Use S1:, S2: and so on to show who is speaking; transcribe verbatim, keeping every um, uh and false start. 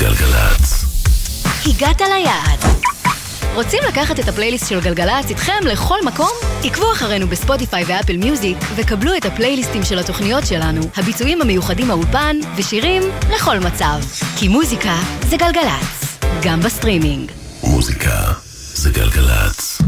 S1: גלגלצ.
S2: הגעת ליעד. רוצים לקחת את הפלייליסט של גלגלצ איתכם לכל מקום? עקבו אחרינו בספוטיפיי ואפל מיוזיק וקבלו את הפלייליסטים של התוכניות שלנו, הביצועים המיוחדים מהאולפן ושירים לכל מצב. כי מוזיקה זה גלגלצ, גם בסטרימינג.
S1: מוזיקה זה גלגלצ.